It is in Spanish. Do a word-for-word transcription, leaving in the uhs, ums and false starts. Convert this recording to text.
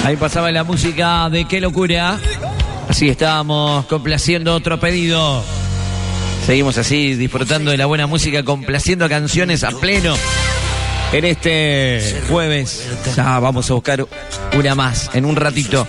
Ahí pasaba la música de Qué Locura. Así estábamos complaciendo otro pedido. Seguimos así disfrutando de la buena música, complaciendo canciones a pleno. En este jueves ya vamos a buscar una más en un ratito.